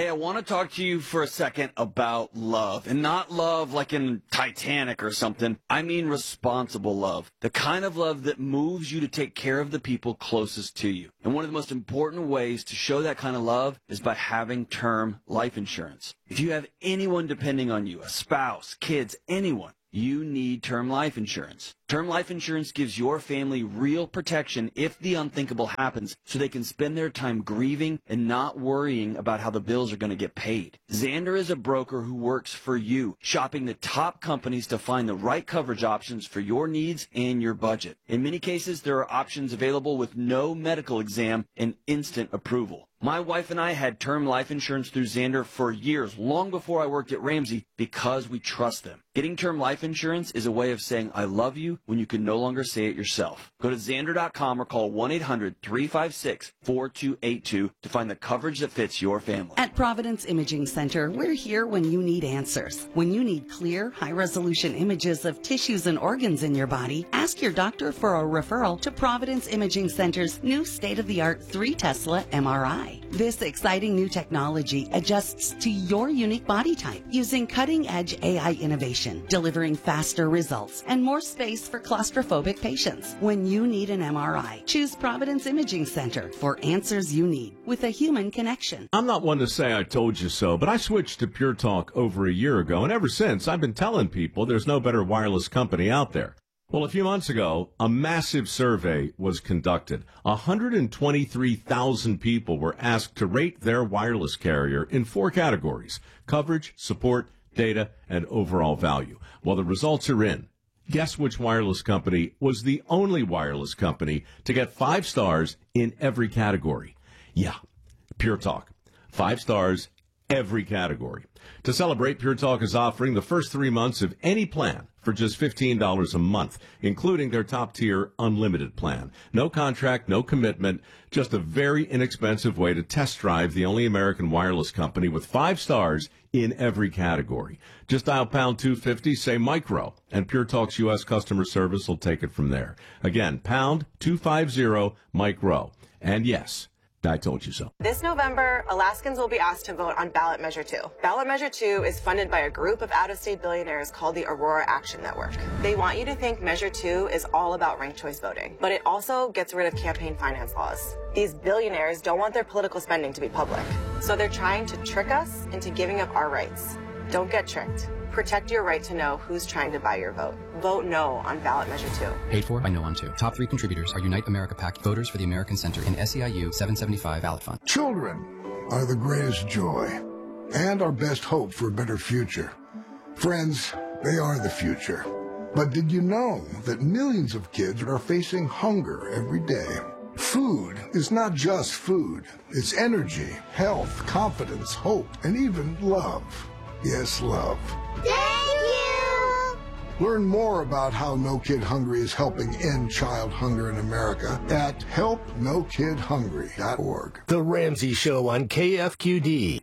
Hey, I want to talk to you for a second about love, and not love like in Titanic or something. I mean responsible love, the kind of love that moves you to take care of the people closest to you. And one of the most important ways to show that kind of love is by having term life insurance. If you have anyone depending on you, a spouse, kids, anyone, you need term life insurance. Term life insurance gives your family real protection if the unthinkable happens, so they can spend their time grieving and not worrying about how the bills are going to get paid. Xander is a broker who works for you, shopping the top companies to find the right coverage options for your needs and your budget. In many cases, there are options available with no medical exam and instant approval. My wife and I had term life insurance through Xander for years, long before I worked at Ramsey, because we trust them. Getting term life insurance is a way of saying I love you when you can no longer say it yourself. Go to Xander.com or call 1-800-356-4282 to find the coverage that fits your family. At Providence Imaging Center, we're here when you need answers. When you need clear, high-resolution images of tissues and organs in your body, ask your doctor for a referral to Providence Imaging Center's new state-of-the-art 3 Tesla MRI. This exciting new technology adjusts to your unique body type using cutting-edge AI innovation, delivering faster results and more space for claustrophobic patients. When you need an MRI, choose Providence Imaging Center for answers you need with a human connection. I'm not one to say I told you so, but I switched to Pure Talk over a year ago, and ever since I've been telling people there's no better wireless company out there. Well, a few months ago, a massive survey was conducted. 123,000 people were asked to rate their wireless carrier in 4 categories: coverage, support, data, and overall value. Well, the results are in. Guess which wireless company was the only wireless company to get 5 stars in every category? Yeah, Pure Talk. 5 stars, every category. To celebrate, Pure Talk is offering the first 3 months of any plan for just $15 a month, including their top-tier unlimited plan. No contract, no commitment, just a very inexpensive way to test drive the only American wireless company with 5 stars in every category. Just dial pound 250, say micro, and Pure Talk's U.S. customer service will take it from there. Again, pound 250 micro. And yes, I told you so. This November, Alaskans will be asked to vote on Ballot Measure 2. Ballot Measure 2 is funded by a group of out-of-state billionaires called the Aurora Action Network. They want you to think Measure 2 is all about ranked choice voting, but it also gets rid of campaign finance laws. These billionaires don't want their political spending to be public, so they're trying to trick us into giving up our rights. Don't get tricked. Protect your right to know who's trying to buy your vote. Vote no on Ballot Measure 2. Paid for by No On 2. Top 3 contributors are Unite America PAC, Voters for the American Center, and SEIU 775 Ballot Fund. Children are the greatest joy and our best hope for a better future. Friends, they are the future. But did you know that millions of kids are facing hunger every day? Food is not just food. It's energy, health, confidence, hope, and even love. Yes, love. Thank you! Learn more about how No Kid Hungry is helping end child hunger in America at helpnokidhungry.org. The Ramsey Show on KFQD.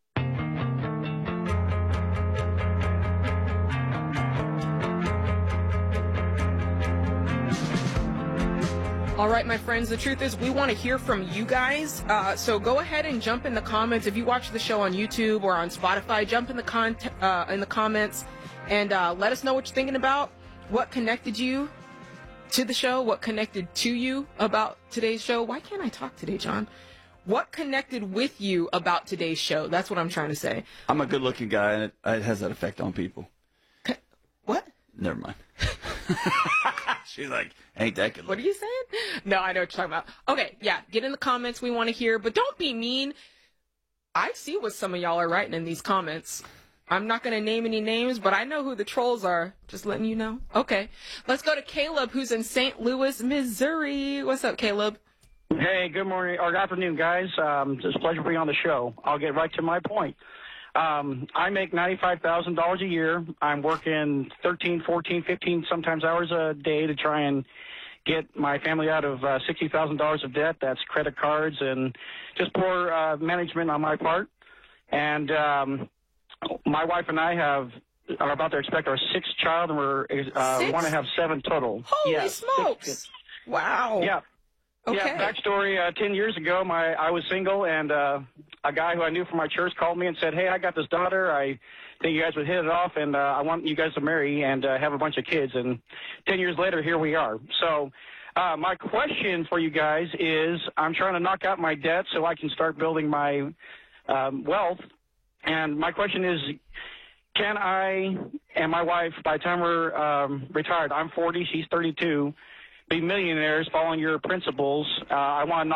All right, my friends, the truth is we want to hear from you guys. So go ahead and jump in the comments. If you watch the show on YouTube or on Spotify, jump in the comments and let us know what you're thinking about, what connected you to the show, what connected to you about today's show. Why can't I talk today, John? What connected with you about today's show? That's what I'm trying to say. I'm a good-looking guy, and it has that effect on people. What? Never mind. She's like, ain't that good. What are you saying? No, I know what you're talking about. Okay, yeah, get in the comments. We want to hear, but don't be mean. I see what some of y'all are writing in these comments. I'm not going to name any names, but I know who the trolls are. Just letting you know. Okay, let's go to Caleb, who's in St. Louis, Missouri. What's up, Caleb? Hey, good morning or good afternoon, guys. It's a pleasure being on the show. I'll get right to my point. I make $95,000 a year. I'm working 13, 14, 15, sometimes hours a day to try and get my family out of $60,000 of debt. That's credit cards and just poor management on my part. And my wife and I are about to expect our 6th child, and we're want to have 7 total. Holy smokes! Wow. Yeah. Okay. Yeah, backstory, 10 years ago, I was single, and a guy who I knew from my church called me and said, hey, I got this daughter. I think you guys would hit it off, and I want you guys to marry and have a bunch of kids. And 10 years later, here we are. So my question for you guys is, I'm trying to knock out my debt so I can start building my wealth. And my question is, can I and my wife, by the time we're retired, I'm 40, she's 32, be millionaires following your principles? I want to